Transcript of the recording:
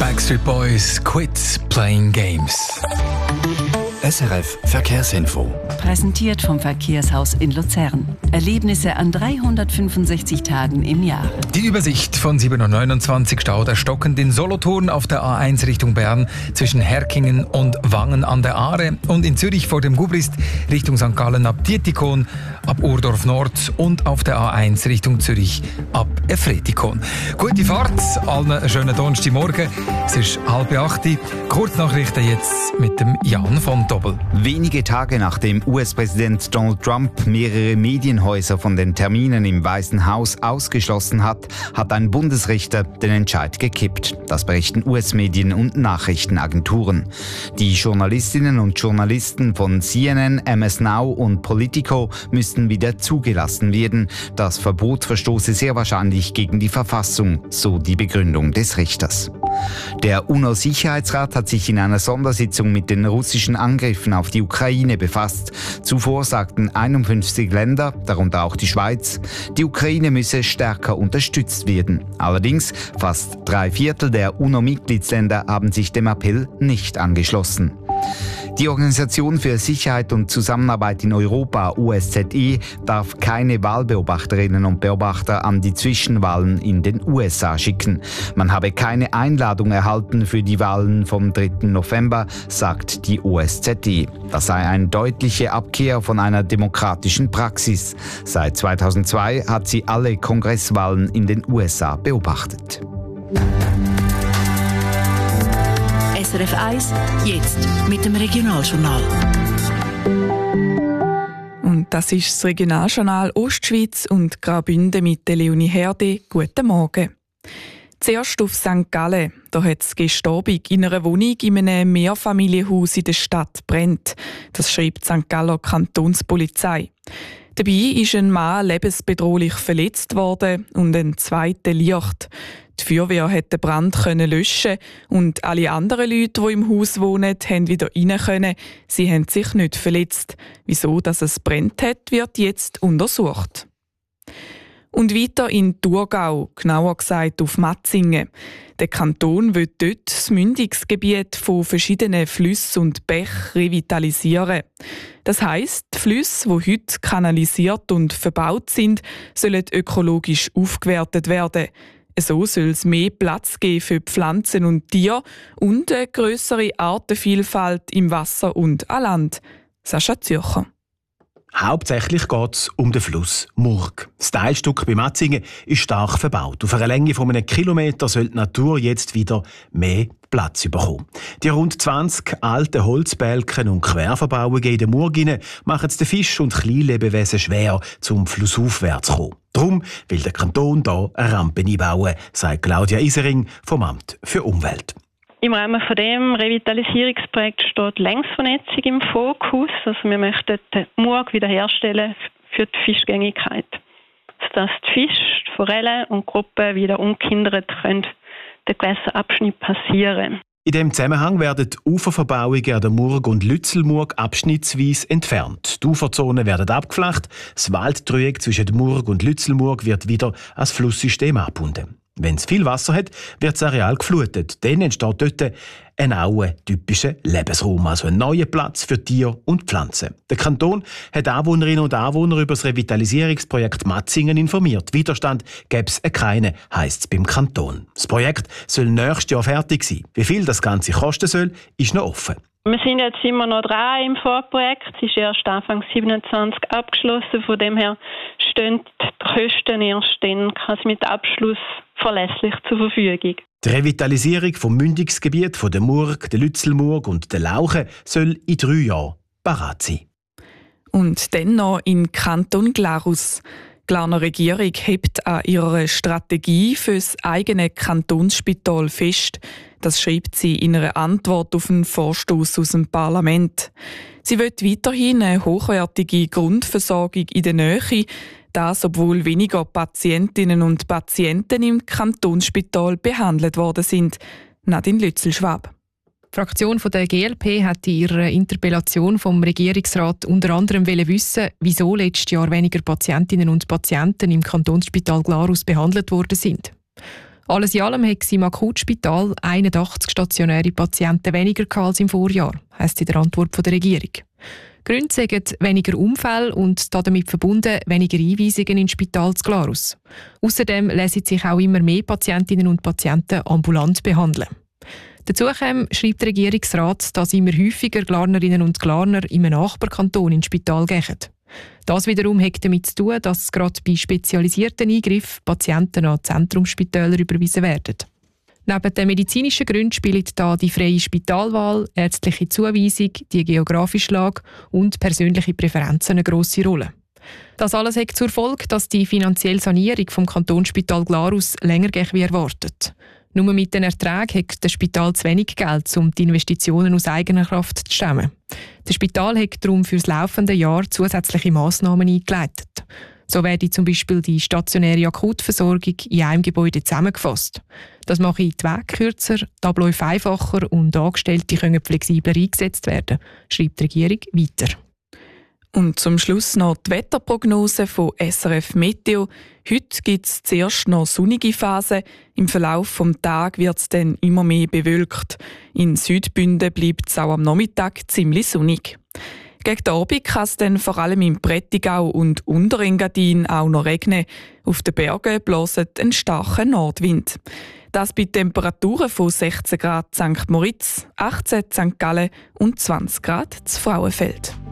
Backstreet Boys, Quit Playing Games. SRF Verkehrsinfo. Präsentiert vom Verkehrshaus in Luzern. Erlebnisse an 365 Tagen im Jahr. Die Übersicht von 7:29 Uhr Stau der stockend in Solothurn auf der A1 Richtung Bern zwischen Herkingen und Wangen an der Aare und in Zürich vor dem Gubrist Richtung St. Gallen ab Dietikon, ab Urdorf Nord und auf der A1 Richtung Zürich ab Efretikon. Gute Fahrt, allen einen schönen Donnerstagmorgen. Es ist 7:30 Uhr. Kurznachrichten jetzt mit dem Jan von Dobbel. Wenige Tage nachdem US-Präsident Donald Trump mehrere Medienhäuser von den Terminen im Weißen Haus ausgeschlossen hat, hat ein Bundesrichter den Entscheid gekippt. Das berichten US-Medien und Nachrichtenagenturen. Die Journalistinnen und Journalisten von CNN, MS Now und Politico müssten wieder zugelassen werden. Das Verbot verstoße sehr wahrscheinlich gegen die Verfassung, so die Begründung des Richters. Der UNO-Sicherheitsrat hat sich in einer Sondersitzung mit den russischen Angriffen auf die Ukraine befasst. Zuvor sagten 51 Länder, darunter auch die Schweiz, die Ukraine müsse stärker unterstützt werden. Allerdings fast 3/4 der UNO-Mitgliedsländer haben sich dem Appell nicht angeschlossen. Die Organisation für Sicherheit und Zusammenarbeit in Europa, OSZE, darf keine Wahlbeobachterinnen und Beobachter an die Zwischenwahlen in den USA schicken. Man habe keine Einladung erhalten für die Wahlen vom 3. November, sagt die OSZE. Das sei eine deutliche Abkehr von einer demokratischen Praxis. Seit 2002 hat sie alle Kongresswahlen in den USA beobachtet. SRF 1, jetzt mit dem Regionaljournal. Und das ist das Regionaljournal Ostschweiz und Graubünden mit der Leonie Herde. Guten Morgen. Zuerst auf St. Gallen. Da hat es gestern Abend in einer Wohnung in einem Mehrfamilienhaus in der Stadt brennt. Das schreibt die St. Galler Kantonspolizei. Dabei ist ein Mann lebensbedrohlich verletzt worden und ein zweiter leicht. Die Feuerwehr konnte den Brand löschen und alle anderen Leute, die im Haus wohnen, haben wieder rein können. Sie haben sich nicht verletzt. Wieso dass es brennt hat, wird jetzt untersucht. Und weiter in Thurgau, genauer gesagt auf Matzingen. Der Kanton will dort das Mündungsgebiet von verschiedenen Flüssen und Bächen revitalisieren. Das heisst, die Flüsse, die heute kanalisiert und verbaut sind, sollen ökologisch aufgewertet werden. So soll es mehr Platz geben für Pflanzen und Tiere und eine grössere Artenvielfalt im Wasser und an Land. Sascha Zürcher. Hauptsächlich geht es um den Fluss Murg. Das Teilstück bei Matzingen ist stark verbaut. Auf einer Länge von 1 Kilometer soll die Natur jetzt wieder mehr Platz bekommen. Die rund 20 alten Holzbalken und Querverbauungen in den Murg machen es den Fisch- und Kleinlebewesen schwer, zum Flussaufwärts zu kommen. Darum will der Kanton hier eine Rampe einbauen, sagt Claudia Isering vom Amt für Umwelt. Im Rahmen von dem Revitalisierungsprojekt steht Längsvernetzung im Fokus. Also wir möchten den Murg wiederherstellen für die Fischgängigkeit, sodass die Fische, die Forellen und die Gruppen wieder ungehindert können den Gewässerabschnitt passieren. In diesem Zusammenhang werden die Uferverbauungen an der Murg und Lützelmurg abschnittsweise entfernt. Die Uferzonen werden abgeflacht, das Walddreieck zwischen der Murg und Lützelmurg wird wieder als Flusssystem angebunden. Wenn es viel Wasser hat, wird das Areal geflutet. Dann entsteht dort ein neuer typischer Lebensraum, also ein neuer Platz für Tiere und Pflanzen. Der Kanton hat Anwohnerinnen und Anwohner über das Revitalisierungsprojekt Matzingen informiert. Widerstand gäbe es keinen, heisst es beim Kanton. Das Projekt soll nächstes Jahr fertig sein. Wie viel das Ganze kosten soll, ist noch offen. Wir sind jetzt immer noch dran im Vorprojekt. Es ist erst Anfang 27 abgeschlossen. Von dem her stehen die Kosten erst dann quasi mit Abschluss verlässlich zur Verfügung. Die Revitalisierung vom Mündungsgebiet von der Murg, der Lützelmurg und der Lauche soll in 3 Jahren parat sein. Und dann noch in Kanton Glarus. Die Glarner Regierung hebt an ihrer Strategie für das eigene Kantonsspital fest. Das schreibt sie in einer Antwort auf einen Vorstoss aus dem Parlament. Sie will weiterhin eine hochwertige Grundversorgung in der Nähe, das obwohl weniger Patientinnen und Patienten im Kantonsspital behandelt worden sind. Nadine Lützelschwab. Die Fraktion der GLP hat in ihrer Interpellation vom Regierungsrat unter anderem wissen, wieso letztes Jahr weniger Patientinnen und Patienten im Kantonsspital Glarus behandelt worden sind. Alles in allem hat es im Akutspital 81 stationäre Patienten weniger als im Vorjahr, heisst in der Antwort der Regierung. Gründe sind weniger Unfälle und damit verbunden weniger Einweisungen ins Spital zu Glarus. Außerdem lassen sich auch immer mehr Patientinnen und Patienten ambulant behandeln. Dazu schreibt der Regierungsrat, dass immer häufiger Glarnerinnen und Glarner in einem Nachbarkanton ins Spital gehen. Das wiederum hat damit zu tun, dass gerade bei spezialisierten Eingriffen Patienten an Zentrumsspitäler überwiesen werden. Neben den medizinischen Gründen spielen da die freie Spitalwahl, ärztliche Zuweisung, die geografische Lage und persönliche Präferenzen eine grosse Rolle. Das alles hat zur Folge, dass die finanzielle Sanierung vom Kantonsspital Glarus länger geht wie erwartet. Nur mit den Erträgen hat das Spital zu wenig Geld, um die Investitionen aus eigener Kraft zu stemmen. Das Spital hat darum für das laufende Jahr zusätzliche Massnahmen eingeleitet. So werde zum Beispiel die stationäre Akutversorgung in einem Gebäude zusammengefasst. Das mache die Wege kürzer, die Abläufe einfacher und Angestellte können flexibler eingesetzt werden, schreibt die Regierung weiter. Und zum Schluss noch die Wetterprognose von SRF Meteo. Heute gibt es zuerst noch sonnige Phasen. Im Verlauf des Tages wird es dann immer mehr bewölkt. In Südbünden bleibt es auch am Nachmittag ziemlich sonnig. Gegen den Abend kann es dann vor allem im Prättigau und Unterengadin auch noch regnen. Auf den Bergen bläst ein starker Nordwind. Das bei Temperaturen von 16 Grad St. Moritz, 18 St. Gallen und 20 Grad zu Frauenfeld.